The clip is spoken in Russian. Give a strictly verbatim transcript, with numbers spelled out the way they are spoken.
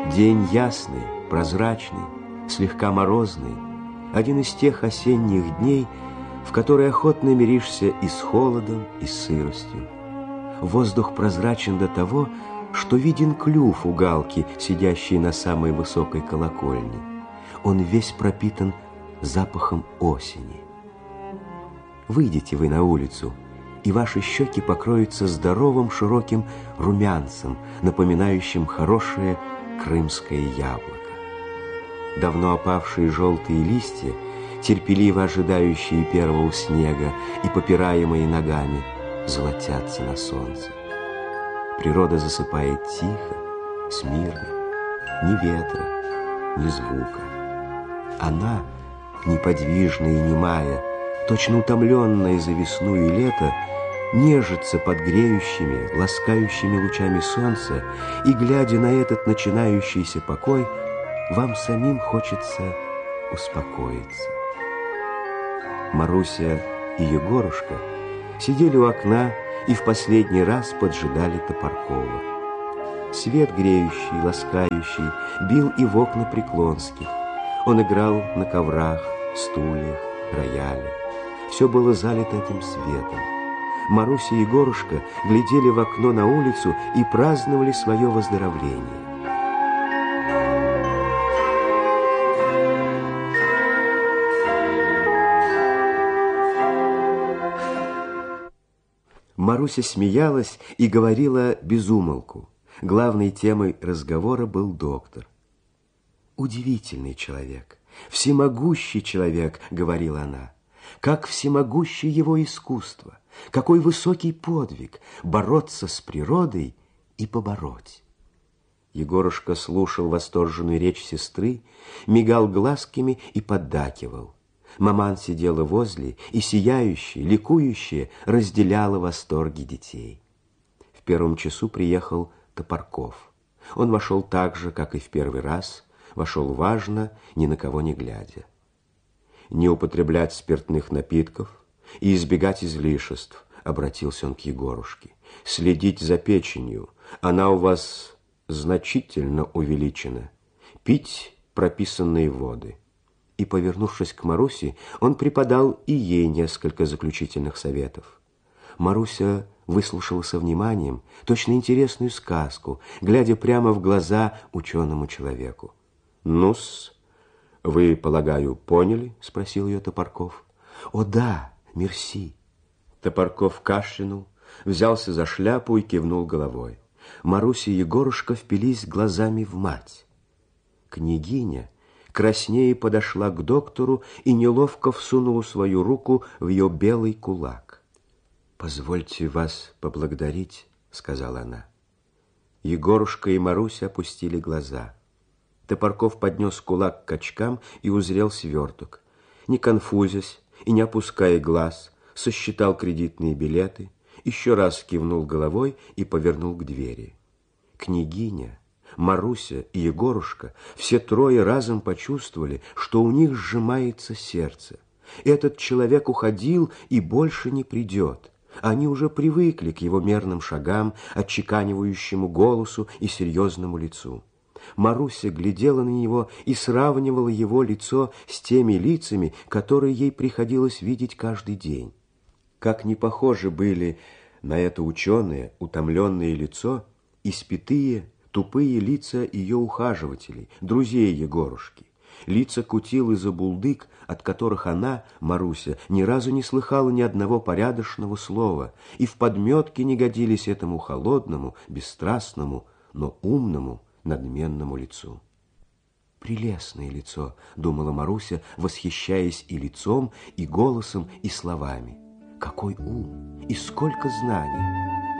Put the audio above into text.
День ясный, прозрачный, слегка морозный, один из тех осенних дней, в которые охотно миришься и с холодом, и с сыростью. Воздух прозрачен до того, что виден клюв у галки, сидящей на самой высокой колокольне. Он весь пропитан запахом осени. Выйдете вы на улицу, и ваши щеки покроются здоровым широким румянцем, напоминающим хорошее крымское яблоко. Давно опавшие желтые листья, терпеливо ожидающие первого снега и попираемые ногами, золотятся на солнце. Природа засыпает тихо, смирно, ни ветра, ни звука. Она, неподвижная и немая, точно утомленная за весну и лето, нежится под греющими, ласкающими лучами солнца, и, глядя на этот начинающийся покой, вам самим хочется успокоиться. Маруся и Егорушка сидели у окна и в последний раз поджидали Топоркова. Свет греющий, ласкающий, бил и в окна Преклонских. Он играл на коврах, стульях, рояле. Все было залито этим светом. Маруся и Егорушка глядели в окно на улицу и праздновали свое выздоровление. Маруся смеялась и говорила без умолку. Главной темой разговора был доктор. «Удивительный человек, всемогущий человек», — говорила она. «Как всемогуще его искусство, какой высокий подвиг бороться с природой и побороть». Егорушка слушал восторженную речь сестры, мигал глазками и поддакивал. Маман сидела возле и, сияющая, ликующая, разделяла восторги детей. В первом часу приехал Топорков. Он вошел так же, как и в первый раз, вошел важно, ни на кого не глядя. «Не употреблять спиртных напитков и избегать излишеств», — обратился он к Егорушке. «Следить за печенью, она у вас значительно увеличена. Пить прописанные воды». И, повернувшись к Марусе, он преподал и ей несколько заключительных советов. Маруся выслушала со вниманием точно интересную сказку, глядя прямо в глаза ученому человеку. «Ну-с, вы, полагаю, поняли?» — спросил ее Топорков. «О да, мерси». Топорков кашлянул, взялся за шляпу и кивнул головой. Маруся и Егорушка впились глазами в мать. Княгиня краснее подошла к доктору и неловко всунула свою руку в ее белый кулак. «Позвольте вас поблагодарить», — сказала она. Егорушка и Маруся опустили глаза. Топорков поднес кулак к очкам и узрел сверток. Не конфузясь и не опуская глаз, сосчитал кредитные билеты, еще раз кивнул головой и повернул к двери. Княгиня, Маруся и Егорушка все трое разом почувствовали, что у них сжимается сердце. Этот человек уходил и больше не придет. Они уже привыкли к его мерным шагам, отчеканивающему голосу и серьезному лицу. Маруся глядела на него и сравнивала его лицо с теми лицами, которые ей приходилось видеть каждый день. Как не похожи были на это ученое, утомленное лицо, испитые, тупые лица ее ухаживателей, друзей Егорушки, лица Кутил и Забулдык, от которых она, Маруся, ни разу не слыхала ни одного порядочного слова, и в подметке не годились этому холодному, бесстрастному, но умному, надменному лицу. «Прелестное лицо», — думала Маруся, восхищаясь и лицом, и голосом, и словами. «Какой ум, и сколько знаний!»